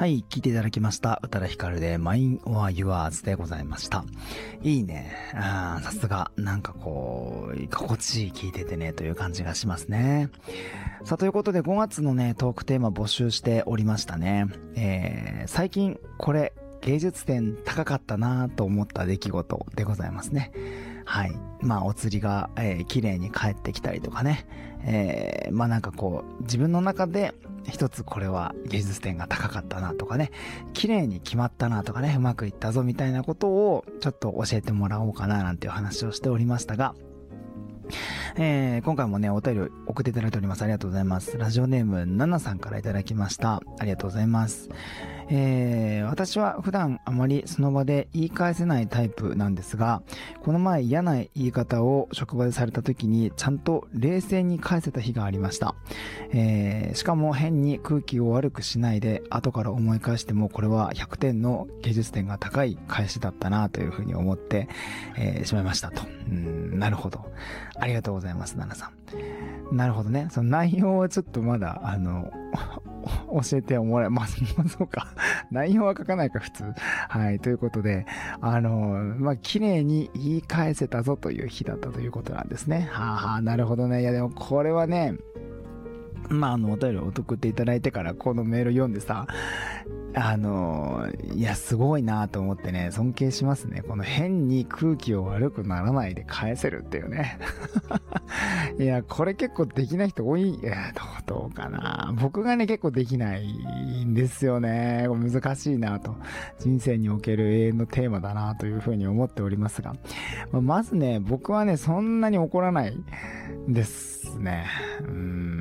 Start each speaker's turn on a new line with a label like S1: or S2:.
S1: はい、聞いていただきました。宇多田ヒカルで Mine or Yours でございました。いいね。さすが、なんかこう、心地いい聞いててね、という感じがしますね。さあ、ということで5月のね、トークテーマ募集しておりましたね。最近、これ、芸術点高かったなと思った出来事でございますね。はい。お釣りが、綺麗に返ってきたりとかね。なんかこう、自分の中で一つこれは芸術点が高かったなとかね。綺麗に決まったなとかね。うまくいったぞみたいなことをちょっと教えてもらおうかななんていう話をしておりましたが、今回もね、お便り送っていただいております。ありがとうございます。ラジオネーム、ナナさんからいただきました。ありがとうございます。私は普段あまりその場で言い返せないタイプなんですが、この前嫌な言い方を職場でされた時にちゃんと冷静に返せた日がありました。しかも変に空気を悪くしないで、後から思い返してもこれは100点の芸術点が高い返しだったなというふうに思って、しまいましたと。なるほど。ありがとうございます、ナナさん。なるほどね。その内容はちょっとまだ、教えてもらえます。そうか。内容は書かないか、普通。はい。ということで、綺麗に言い返せたぞという日だったということなんですね。なるほどね。いや、でもこれはね、お便りを送っていただいてからこのメール読んでさ、いや、すごいなと思ってね、尊敬しますね。この変に空気を悪くならないで返せるっていうね。いや、これ結構できない人多い。どうかな。僕がね、結構できないんですよね。難しいなと。人生における永遠のテーマだなというふうに思っておりますが。まずね、僕はね、そんなに怒らないですね。